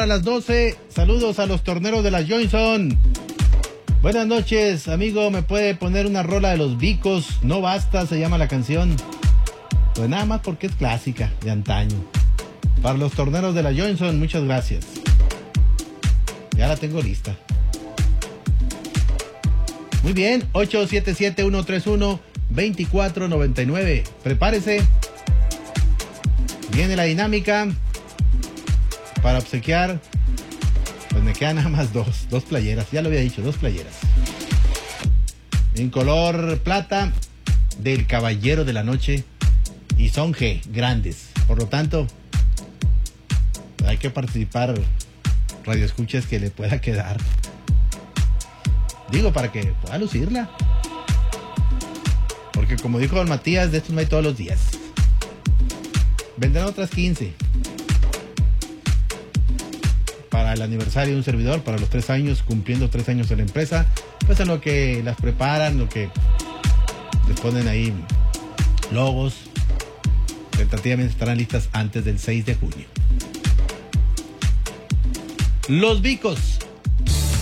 para las 12. Saludos a los torneros de la Johnson. Buenas noches, amigo. ¿Me puede poner una rola de los Vicos? No basta, se llama la canción. Pues nada más porque es clásica, de antaño. Para los torneros de la Johnson, muchas gracias. Ya la tengo lista. Muy bien, 877-131-2499. Prepárese. Viene la dinámica para obsequiar. Pues me quedan nada más dos playeras. Ya lo había dicho, 2 playeras. En color plata, del Caballero de la Noche. Y son G, grandes. Por lo tanto, hay que participar. Radioescuchas que le pueda quedar. Digo, para que pueda lucirla. Porque como dijo don Matías, de estos no hay todos los días. Vendrán otras 15. Para el aniversario de un servidor, para los 3 años, cumpliendo 3 años en la empresa. Pues en lo que las preparan, lo que les ponen ahí logos. Tentativamente estarán listas antes del 6 de junio. Los Vicos,